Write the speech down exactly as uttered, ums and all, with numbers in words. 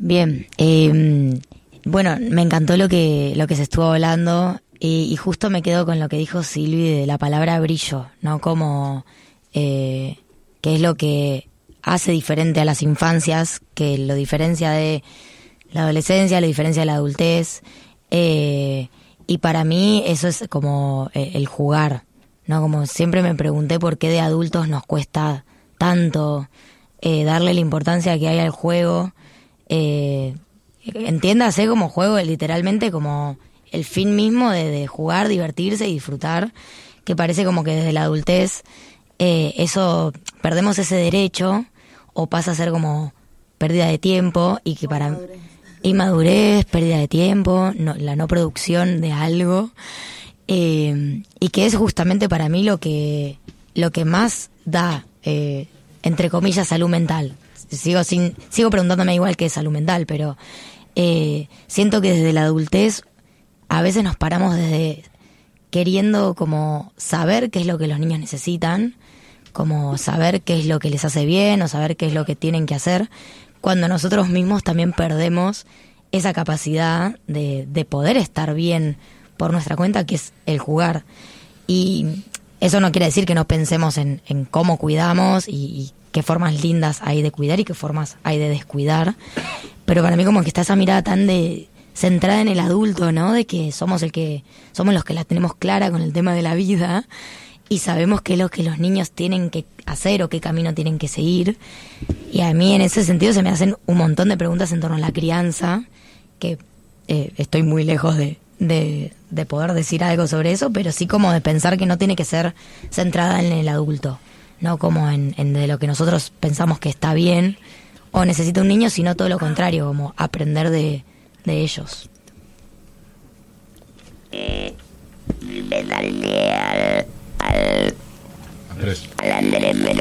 Bien, eh, bueno, me encantó lo que lo que se estuvo hablando y, y justo me quedo con lo que dijo Silvi de la palabra brillo, ¿no? Como eh, qué es lo que hace diferente a las infancias, que lo diferencia de la adolescencia, lo diferencia de la adultez, eh, y para mí eso es como eh, el jugar, ¿no? Como siempre me pregunté por qué de adultos nos cuesta tanto eh, darle la importancia que hay al juego. Eh, entiéndase como juego literalmente como el fin mismo de, de jugar, divertirse y disfrutar, que parece como que desde la adultez eh, eso perdemos ese derecho o pasa a ser como pérdida de tiempo y que para inmadurez, pérdida de tiempo, no, la no producción de algo, eh, y que es justamente para mí lo que lo que más da eh, entre comillas salud mental. Sigo sin sigo preguntándome igual qué es salud mental, pero eh, siento que desde la adultez a veces nos paramos desde queriendo como saber qué es lo que los niños necesitan, como saber qué es lo que les hace bien o saber qué es lo que tienen que hacer, cuando nosotros mismos también perdemos esa capacidad de, de poder estar bien por nuestra cuenta, que es el jugar. Y eso no quiere decir que no pensemos en, en cómo cuidamos y, y qué formas lindas hay de cuidar y qué formas hay de descuidar, pero para mí como que está esa mirada tan de centrada en el adulto, ¿no? De que somos el que somos los que la tenemos clara con el tema de la vida y sabemos qué es lo que los niños tienen que hacer o qué camino tienen que seguir. Y a mí en ese sentido se me hacen un montón de preguntas en torno a la crianza, que eh, estoy muy lejos de, de, de poder decir algo sobre eso, pero sí como de pensar que no tiene que ser centrada en el adulto, no como en, en de lo que nosotros pensamos que está bien o necesita un niño, sino todo lo contrario, como aprender de, de ellos. Eh, me salté al, al, Andrés. al Andrés, me lo